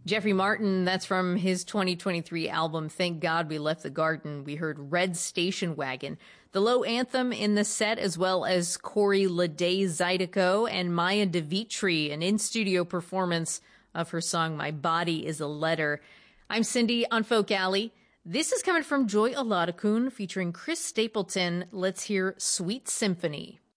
Jeffrey Martin, that's from his 2023 album, Thank God We Left the Garden. We heard Red Station Wagon. The Low Anthem in the set, as well as Corey Lede Zydeco and Maya DeVitri, an in-studio performance of her song My Body is a Letter. I'm Cindy on Folk Alley. This is coming from Joy Oladokun featuring Chris Stapleton. Let's hear Sweet Symphony.